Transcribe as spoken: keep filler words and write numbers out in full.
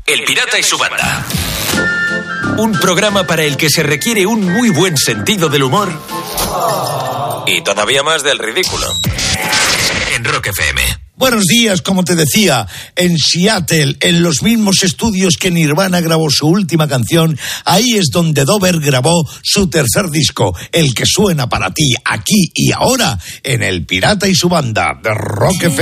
El Pirata y su banda. Un programa para el que se requiere un muy buen sentido del humor y todavía más del ridículo. En Rock F M. Buenos días, como te decía, en Seattle, en los mismos estudios que Nirvana grabó su última canción, ahí es donde Dover grabó su tercer disco, el que suena para ti aquí y ahora, en El Pirata y su banda de Rock F M.